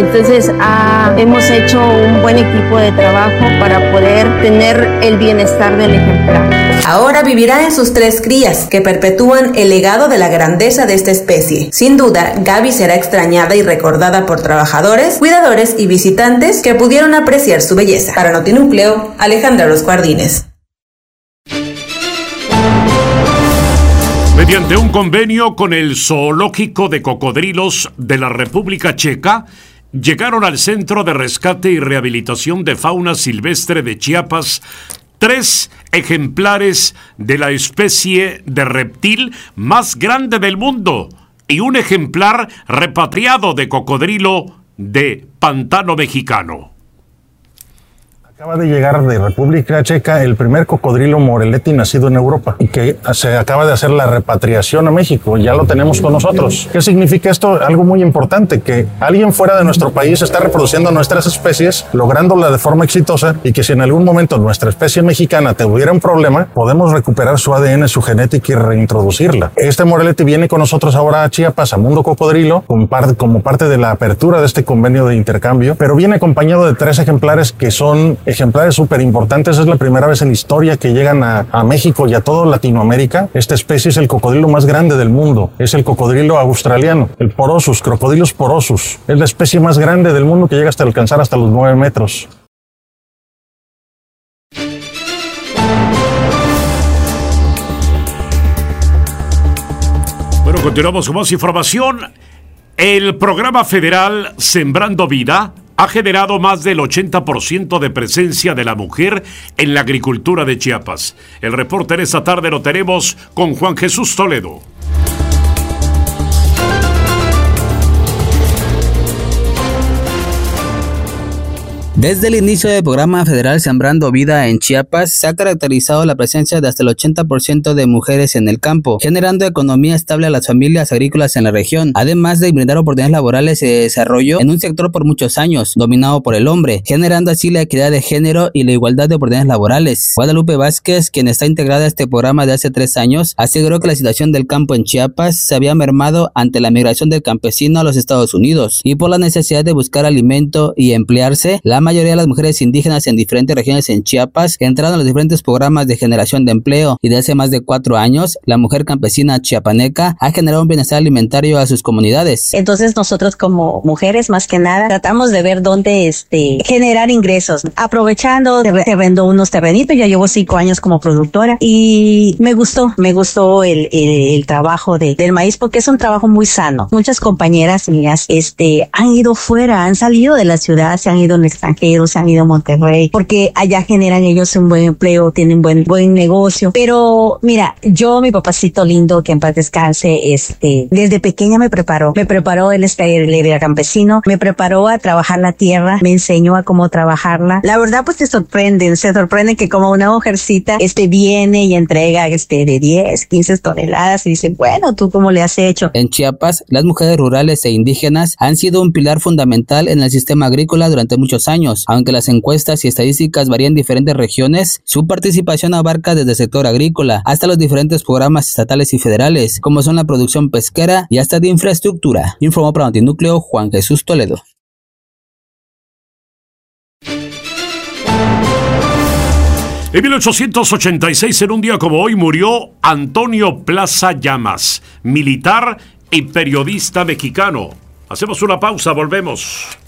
Entonces hemos hecho un buen equipo de trabajo para poder tener el bienestar del ejemplar. Ahora vivirá en sus 3 crías, que perpetúan el legado de la grandeza de esta especie. Sin duda, Gaby será extrañada y recordada por trabajadores, cuidadores y visitantes que pudieron apreciar su belleza. Para Notinúcleo, Alejandra Los Guardines. Mediante un convenio con el Zoológico de Cocodrilos de la República Checa, llegaron al Centro de Rescate y Rehabilitación de Fauna Silvestre de Chiapas 3 ejemplares de la especie de reptil más grande del mundo y un ejemplar repatriado de cocodrilo de pantano mexicano. Acaba de llegar de República Checa el primer cocodrilo Moreletti nacido en Europa y que se acaba de hacer la repatriación a México. Ya lo tenemos con nosotros. ¿Qué significa esto? Algo muy importante, que alguien fuera de nuestro país está reproduciendo nuestras especies, lográndola de forma exitosa, y que si en algún momento nuestra especie mexicana tuviera un problema, podemos recuperar su ADN, su genética y reintroducirla. Este Moreletti viene con nosotros ahora a Chiapas, a Mundo Cocodrilo, como parte de la apertura de este convenio de intercambio, pero viene acompañado de 3 ejemplares que son ejemplares súper importantes. Es la primera vez en la historia que llegan a México y a toda Latinoamérica. Esta especie es el cocodrilo más grande del mundo. Es el cocodrilo australiano, el Porosus, Crocodylus porosus. Es la especie más grande del mundo que llega hasta alcanzar hasta los 9 metros. Bueno, continuamos con más información. El programa federal Sembrando Vida ha generado más del 80% de presencia de la mujer en la agricultura de Chiapas. El reporte en esta tarde lo tenemos con Juan Jesús Toledo. Desde el inicio del programa federal Sembrando Vida en Chiapas, se ha caracterizado la presencia de hasta el 80% de mujeres en el campo, generando economía estable a las familias agrícolas en la región, además de brindar oportunidades laborales y de desarrollo en un sector por muchos años dominado por el hombre, generando así la equidad de género y la igualdad de oportunidades laborales. Guadalupe Vázquez, quien está integrada a este programa de hace 3 años, aseguró que la situación del campo en Chiapas se había mermado ante la migración del campesino a los Estados Unidos y por la necesidad de buscar alimento y emplearse. La mayoría de las mujeres indígenas en diferentes regiones en Chiapas entraron a los diferentes programas de generación de empleo, y desde hace más de 4 años la mujer campesina chiapaneca ha generado un bienestar alimentario a sus comunidades. Entonces nosotros como mujeres más que nada tratamos de ver dónde generar ingresos, aprovechando, te vendo unos terrenitos. Ya llevo 5 años como productora y me gustó el trabajo del maíz, porque es un trabajo muy sano. Muchas compañeras mías han ido fuera, han salido de la ciudad, se han ido en extranjero, se han ido a Monterrey, porque allá generan ellos un buen empleo, tienen buen negocio. Pero mira, mi papacito lindo, que en paz descanse, desde pequeña me preparó, él era campesino, me preparó a trabajar la tierra, me enseñó a cómo trabajarla. La verdad, pues se sorprende que como una mujercita, viene y entrega, de 10, 15 toneladas, y dicen, bueno, ¿tú cómo le has hecho? En Chiapas, las mujeres rurales e indígenas han sido un pilar fundamental en el sistema agrícola durante muchos años. Aunque las encuestas y estadísticas varían en diferentes regiones, su participación abarca desde el sector agrícola hasta los diferentes programas estatales y federales, como son la producción pesquera y hasta de infraestructura. Informó para Notinúcleo Juan Jesús Toledo. En 1886, en un día como hoy, murió Antonio Plaza Llamas, militar y periodista mexicano. Hacemos una pausa, volvemos.